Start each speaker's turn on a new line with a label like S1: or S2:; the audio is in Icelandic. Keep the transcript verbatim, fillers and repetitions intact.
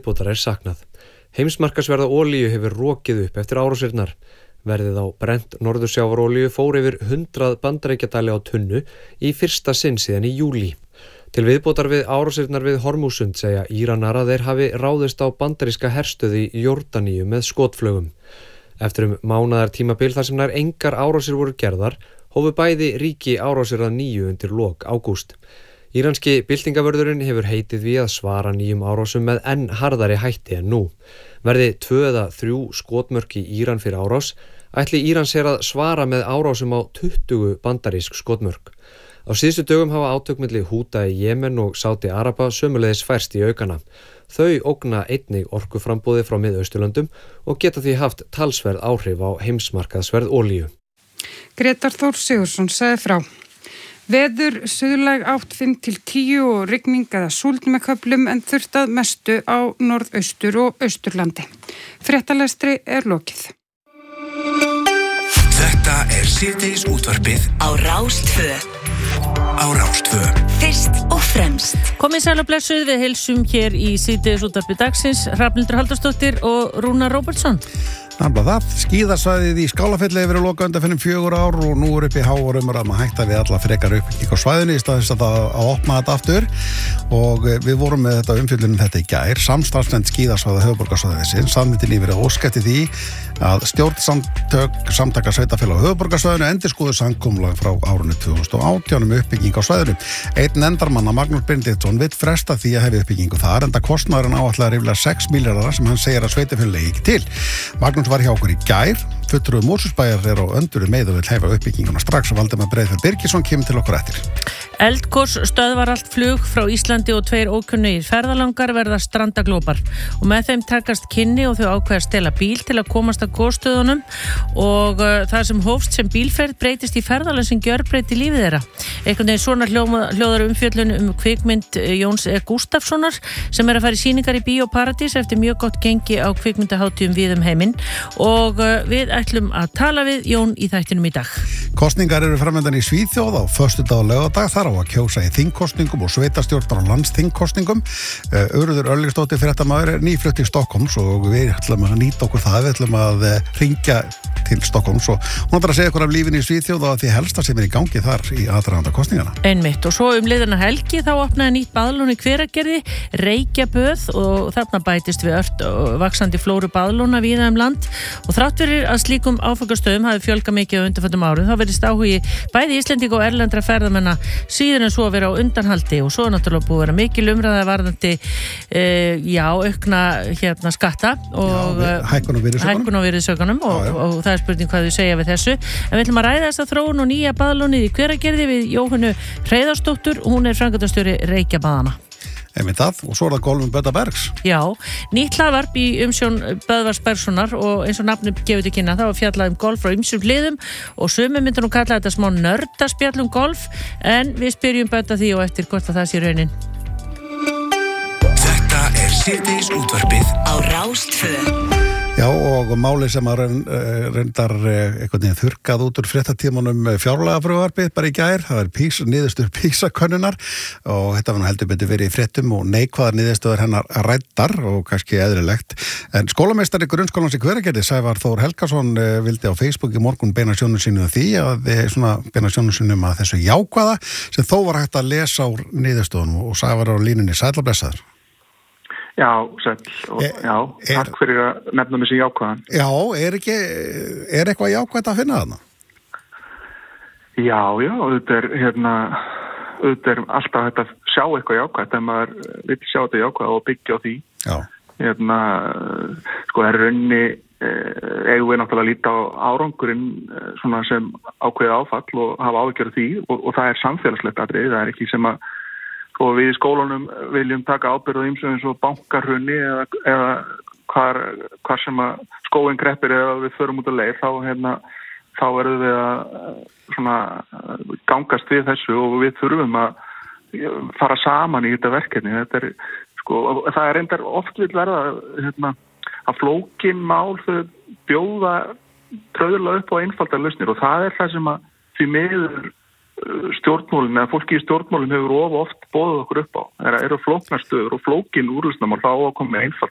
S1: viðbótar er saknað. Heimsmarkaðsverð á olíu hefur rokið upp eftir árásirnar. Verðið á brennt norðursjávarolíu fór yfir hundrað bandaríkjadali á tunnu í fyrsta sinn síðan í júlí. Til viðbótar við árásirnar við Hormúsund segja Íranar að þeir hafi ráðist á bandaríska herstöð í Jórdaníu með skotflugum. Eftir um mánaðar tímabil þar sem nær engar árásir voru gerðar, hófu bæði ríki árásir að nýju undir lok ágúst. Íranski byltingavörðurinn hefur heitið við að svara nýjum árásum með enn harðari hætti en nú. Verði tvö eða þrjú skotmörk í Íran fyrir árás, ætli Íran sér að svara með árásum á tuttugu bandarísk skotmörk. Á síðustu dögum hafa átök milli Húta í Jemen og Sádi Araba sömuleiðis færst í aukana. Þau ógna einnig orkuframboði frá Mið-Austurlöndum og geta því haft talsverð áhrif á heimsmarkaðsverð olíu.
S2: Grétar Þór Sigurðsson sagði frá. Veður suðlæg átt fimm til tíu og rigning eða súld með köflum en þurft að mestu á norðaustur og austurlandi. Fréttalestri er lokið.
S3: Þetta er síðdegis útvarpið á Rás tvö. Á Rás tvö.
S4: Fyrst og fremst.
S5: Komið sæl og blessuð, við heilsum hér í síðdegis útvarpið dagsins, Hrafnhildur Halldórsdóttir og Rúnar Róbertsson.
S6: Nefnilega það, skíðasvæðið í Skálafelli hefur verið lokað undanfarnar fjögur ár og nú er uppi háar umræðum að hætta við alla frekar uppbygging á svæðinu í stað þess að, að opna þetta aftur og við vorum með þetta umfjöllun um þetta í gær. Samstarfsnefnd skíðasvæða höfuðborgarsvæðisins samþykkti nýverið ósk eftir því að stjórnsamtök samtaka sveitarfélaga á höfuðborgarsvæðinu endurskoði samkomulag frá árinu tvö þúsund og átján um uppbygging á svæðinu. Einn nefndarmanna, Magnús Benediktsson, vill fresta því að hefði uppbyggingu þar enda kostnaðurinn áætlaður ríflega sex milljarðar sem hann segir að sveitarfélagið eigi ekki til. Magnús var hjá okkur í gær, fulltrúi Mosfellsbæjar er á önduru með og vill hefa uppbygginguna strax og Valdimar Breiðfjörð Birgisson kemur til okkur eftir.
S5: Eldgos stöðvar allt flug frá Íslandi og tveir ókunnugir ferðalangar verða strandaglópar og með þeim takast kynni og þau ákveða að stela bíl til að komast að gosstöðunum og uh, það sem hófst sem bílferð breytist í ferðalag sem gjörbreytti lífið þeirra. Einhvern veginn svona hljóma, hljóðar umfjöllun um kvikmynd Jóns E. Gústafssonar sem er að fara í sýningar í Bíó Paradís eftir mjög gott gengi á kvikmyndahátíðum víð um heiminn og uh, við ætlum að tala við Jón í þættinum í dag.
S6: Kosningar eru framöndan í Svíþjóð á föstudag og laugardag, þar á að kjósa í þingkosningum og sveitarstjórnar og landsþingkosningum. Urður Örlygsdóttir fréttamaður er nýflutt til Stokkhólms og við ætlum að nýta okkur það, við ætlum að hringja til Stokkhólms og hún ætlar að segja okkur af lífinu í Svíþjóð og því helsta sem er í gangi þar í aðdraganda kosningana.
S5: Einmitt, og svo um liðina helgi þá opnaði nýtt baðlón í Hveragerði, Reykjaböð og þarna bætist við ört og vaxandi flóru baðlóna víða um land og þrátt fyrir að slíkum áfangastöðum hafi fjölgað mikið á undanförnum árum þá verðist áhugi bæði Íslendinga og erlendra ferðamanna síðan en svo að vera á undanhaldi og svo er náttúrulega búið að vera mikil umræða varðandi e, já, aukna hérna skatta og
S6: já, hækkun
S5: á virðisaukanum og, og, og það er spurning hvað þau segja við þessu en við ætlum að ræða þessa þróun og nýja baðlónið í Hveragerði við Jóhönnu Hreiðarsdóttur og hún er framkvæmdastjóri Reykjabaðana.
S6: Einmitt það, og svo er það golf um Bödda Bergs.
S5: Já, nýtt hlaðvarp í umsjón Böðvars Bergssonar og eins og nafnum gefur til kynna, það var fjallað um golf frá ýmsum hliðum og sumir myndir nú kalla þetta smá nördaspjall um golf en við spyrjum Bödda því og eftir hvort að það sé raunin.
S3: Þetta er síðdegis útvarpið
S4: á Rás tvö.
S6: Já, og máli sem að reyndar einhvern veginn þurrkað út úr fréttatímanum fjárlagafrumvarpið bara í gær, það er pís, niðurstöður PISA-könnunar og þetta var nú heldur betur verið í fréttum og neikvæðar niðurstöður hennar ræddar og kannski eðlilegt. En skólameistari grunnskólans í Hveragerði, Sævar Þór Helgason, vildi á Facebook í morgun beina sjónum sínum því að svona beina sjónum sínum að þessu jákvæða sem þó var hægt að lesa úr niðurstöðunum og Sævar á línunni sæll og blessaður.
S7: Já, sæll og
S6: er,
S7: já, takk er, fyrir að nefna mig sem jákvæðan.
S6: Já, er ekki, er eitthvað jákvætt að finna þarna?
S7: Já, já, þetta er hérna, þetta er alltaf hægt að sjá eitthvað jákvætt en maður vil sjá þetta jákvætt og byggja á því.
S6: Já.
S7: Hérna, sko, það er raunni, eh, eigum við náttúrulega að líta á árangurinn eh, svona sem ákveðið áfall og hafa áhyggjur af því og, og það er samfélagslegt atriði, það er ekki sem að og við í skólanum viljum taka ábyrgð á ýmsu eins og bankarhruni eða, eða hvar, hvar sem að skóin kreppir eða við förum út að leið þá, hérna, þá verðum við að svona, gangast við þessu og við þurfum að fara saman í þetta verkefni. Þetta er, sko, það er reyndar oft vil verða hérna, að flókin mál þau bjóða tröðurlega upp á einfaldar lausnir og það er það sem að því miður stjórnmálinn eða fólki í stjórnmálinn hefur of oft boðið okkur upp á. Það eru flóknar stöður og flókin úrlausnarmál þá að koma með einfalt